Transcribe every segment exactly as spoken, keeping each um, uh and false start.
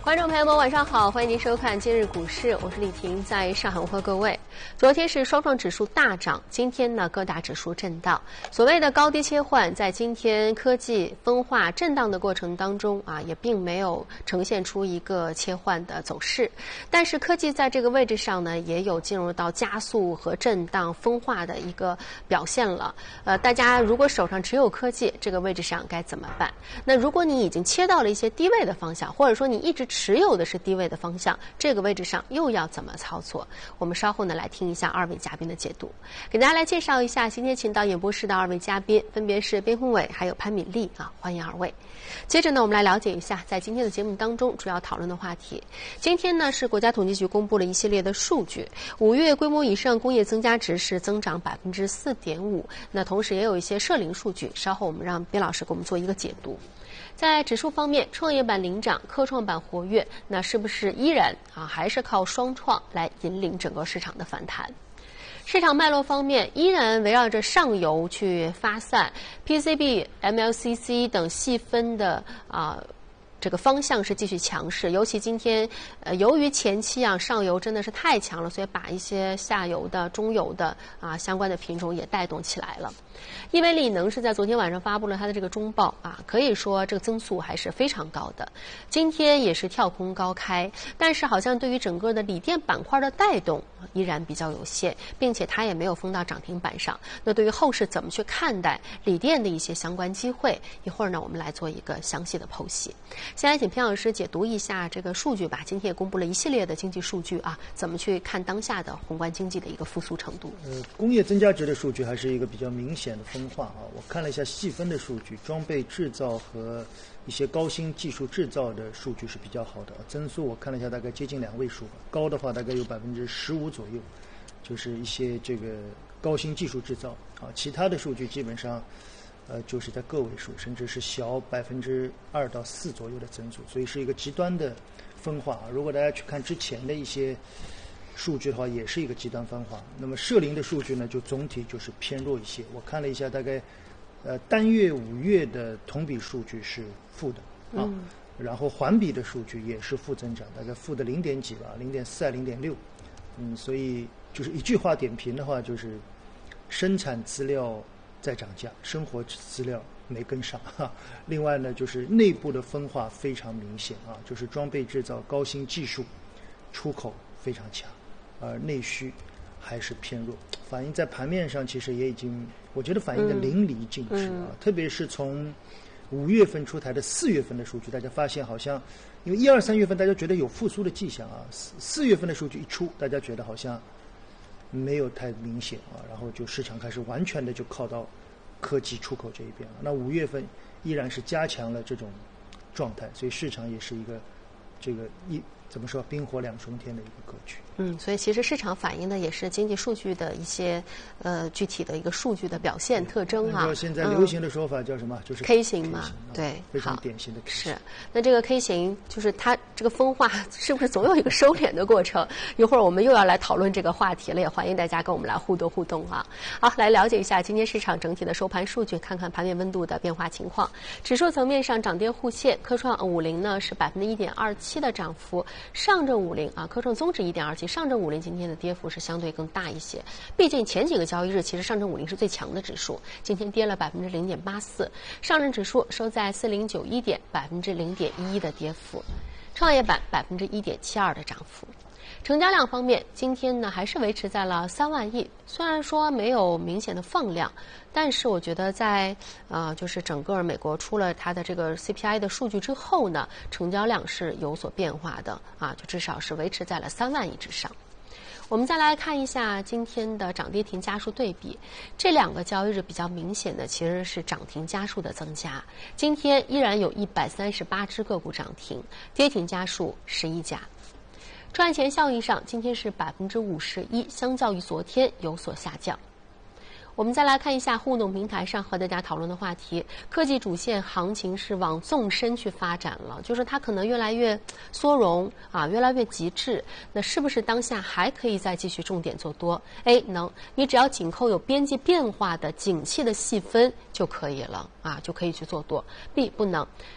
观众朋友们，晚上好，欢迎您收看今日股市，我是李婷，在上海问候各位。昨天是双创指数大涨，今天呢各大指数震荡。所谓的高低切换，在今天科技分化震荡的过程当中啊，也并没有呈现出一个切换的走势。但是科技在这个位置上呢，也有进入到加速和震荡分化的一个表现了。呃，大家如果手上持有科技，这个位置上该怎么办？那如果你已经切到了一些低位的方向，或者说你一直持有的是低位的方向，这个位置上又要怎么操作？我们稍后呢来听一下二位嘉宾的解读，给大家来介绍一下今天请到演播室的二位嘉宾，分别是边宏伟还有潘敏丽啊，欢迎二位。接着呢，我们来了解一下在今天的节目当中主要讨论的话题。今天呢是国家统计局公布了一系列的数据，五月规模以上工业增加值是增长百分之四点五，那同时也有一些社零数据，稍后我们让边老师给我们做一个解读。在指数方面，创业板领涨，科创板活跃，那是不是依然啊还是靠双创来引领整个市场的反弹？市场脉络方面，依然围绕着上游去发散 ，P C B、M L C C 等细分的啊。这个方向是继续强势，尤其今天，呃，由于前期啊上游真的是太强了，所以把一些下游的、中游的啊相关的品种也带动起来了。亿维锂能是在昨天晚上发布了它的这个中报啊，可以说这个增速还是非常高的。今天也是跳空高开，但是好像对于整个的锂电板块的带动依然比较有限，并且它也没有封到涨停板上。那对于后市怎么去看待锂电的一些相关机会，一会儿呢我们来做一个详细的剖析。先来请偏老师解读一下这个数据吧。今天也公布了一系列的经济数据啊，怎么去看当下的宏观经济的一个复苏程度？ 呃，工业增加值的数据还是一个比较明显的分化啊。我看了一下细分的数据，装备制造和一些高新技术制造的数据是比较好的，增速我看了一下，大概接近两位数吧，高的话大概有百分之十五左右，就是一些这个高新技术制造啊。其他的数据基本上。呃，就是在个位数，甚至是小百分之二到四左右的增速，所以是一个极端的分化啊。如果大家去看之前的一些数据的话，也是一个极端分化。那么社零的数据呢，就总体就是偏弱一些。我看了一下，大概呃单月五月的同比数据是负的啊，嗯、然后环比的数据也是负增长，大概负的零点几吧，零点四啊，零点六。嗯，所以就是一句话点评的话，就是生产资料在涨价，生活资料没跟上哈。另外呢，就是内部的分化非常明显啊，就是装备制造、高新技术出口非常强，而内需还是偏弱。反映在盘面上，其实也已经，我觉得反映的淋漓尽致啊。嗯、特别是从五月份出台的四月份的数据，大家发现好像，因为一二三月份大家觉得有复苏的迹象啊，四四月份的数据一出，大家觉得好像没有太明显啊，然后就市场开始完全的就靠到科技出口这一边了。那五月份依然是加强了这种状态，所以市场也是一个这个一怎么说冰火两重天的一个格局。 嗯，所以其实市场反映的也是经济数据的一些呃具体的一个数据的表现特征啊。 现在流行的说法叫什么？嗯、就是 K 型嘛，对， 非常典型的 K 型。 是，那这个 K 型就是它这个分化是不是总有一个收敛的过程？一会儿我们又要来讨论这个话题了，也欢迎大家跟我们来互动互动啊。好，来了解一下今天市场整体的收盘数据，看看盘面温度的变化情况。指数层面上涨跌互现，科创五零呢是百分之一点二七的涨幅，上证五零啊，科创综指一点二七。上证五零今天的跌幅是相对更大一些，毕竟前几个交易日其实上证五零是最强的指数，今天跌了百分之零点八四，上证指数收在四零九一点，百分之零点一一的跌幅，创业板百分之一点七二的涨幅。成交量方面，今天呢还是维持在了三万亿，虽然说没有明显的放量，但是我觉得在呃就是整个美国出了它的这个 C P I 的数据之后呢，成交量是有所变化的啊，就至少是维持在了三万亿之上。我们再来看一下今天的涨跌停家数对比，这两个交易日比较明显的其实是涨停家数的增加，今天依然有一百三十八只个股涨停，跌停家数十一家。赚钱效应上，今天是百分之五十一，相较于昨天有所下降。我们再来看一下互动平台上和大家讨论的话题，科技主线行情是往纵深去发展了，就是它可能越来越缩容啊，越来越极致。那是不是当下还可以再继续重点做多？A 能，你只要紧扣有边际变化的景气的细分就可以了啊，就可以去做多。B 不能。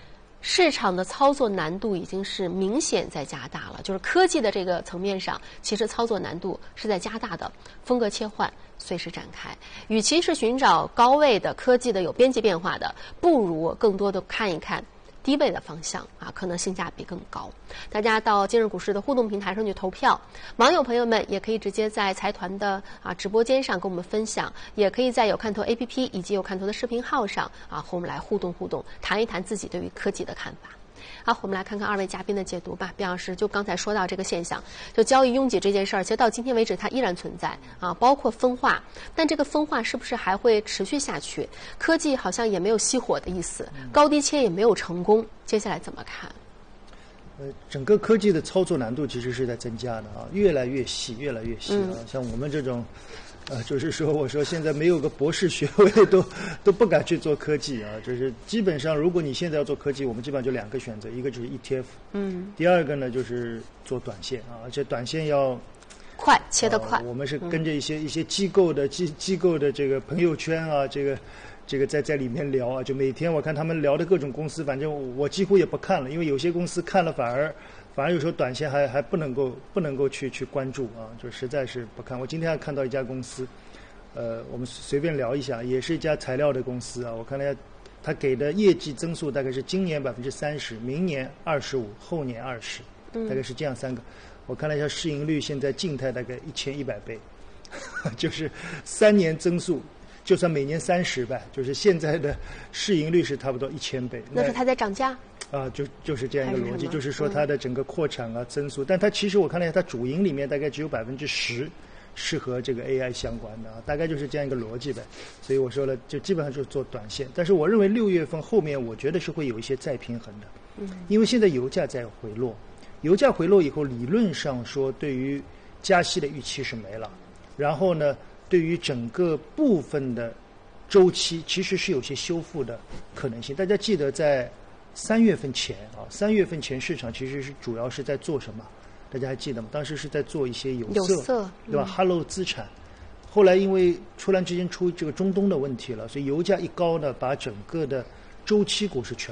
市场的操作难度已经是明显在加大了，就是科技的这个层面上，其实操作难度是在加大的，风格切换随时展开。与其是寻找高位的科技的有边际变化的，不如更多的看一看低位的方向啊，可能性价比更高。大家到今日股市的互动平台上去投票，网友朋友们也可以直接在财团的啊直播间上跟我们分享，也可以在有看头 A P P 以及有看头的视频号上啊和我们来互动互动，谈一谈自己对于科技的看法。好，我们来看看二位嘉宾的解读吧。卞老师，就刚才说到这个现象，就交易拥挤这件事儿，其实到今天为止它依然存在啊，包括分化，但这个分化是不是还会持续下去？科技好像也没有熄火的意思，高低切也没有成功，接下来怎么看？ 呃，整个科技的操作难度其实是在增加的啊，越来越细，越来越细啊。嗯、像我们这种，呃，就是说，我说现在没有个博士学位都都不敢去做科技啊。就是基本上，如果你现在要做科技，我们基本上就两个选择，一个就是 E T F， 嗯，第二个呢就是做短线啊，而且短线要快，切得快。 啊、我们是跟着一些、嗯、一些机构的机机构的这个朋友圈啊，这个。这个在在里面聊啊，就每天我看他们聊的各种公司，反正我几乎也不看了，因为有些公司看了反而反而有时候短线还还不能够不能够去去关注啊，就实在是不看。我今天还看到一家公司，呃，我们随便聊一下，也是一家材料的公司啊，我看了一下，他给的业绩增速大概是今年百分之三十，明年二十五，后年二十，大概是这样三个。我看了一下市盈率，现在静态大概一千一百倍，就是三年增速。就算每年三十呗，就是现在的市盈率是差不多一千倍。 那是它在涨价啊，就就是这样一个逻辑，就是说它的整个扩产啊、增速，但它其实我看了一下，它主营里面大概只有百分之十是和这个 A I 相关的啊，大概就是这样一个逻辑呗。所以我说了，就基本上就是做短线。但是我认为六月份后面，我觉得是会有一些再平衡的，嗯，因为现在油价在回落，油价回落以后，理论上说对于加息的预期是没了，然后呢。对于整个部分的周期，其实是有些修复的可能性。大家记得在三月份前啊，三月份前市场其实是主要是在做什么？大家还记得吗？当时是在做一些有色， 有色对吧？哈喽、嗯、资产。后来因为突然之间出这个中东的问题了，所以油价一高呢，把整个的周期股是全